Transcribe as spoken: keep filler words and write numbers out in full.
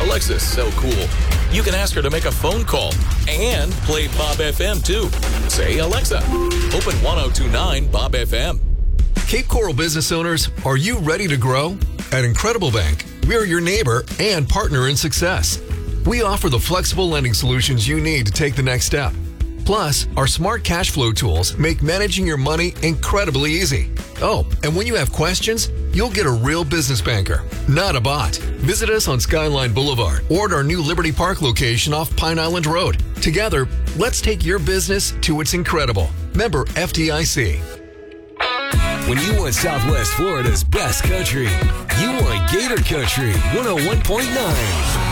Alexa's so cool, you can ask her to make a phone call and play Bob F M too. Say, Alexa, open ten twenty-nine Bob F M. Cape Coral business owners, are you ready to grow? At Incredible Bank, we're your neighbor and partner in success. We offer the flexible lending solutions you need to take the next step. Plus, our smart cash flow tools make managing your money incredibly easy. Oh, and when you have questions, you'll get a real business banker, not a bot. Visit us on Skyline Boulevard or at our new Liberty Park location off Pine Island Road. Together, let's take your business to its incredible. Member F D I C. When you want Southwest Florida's best country, you want Gator Country one oh one point nine.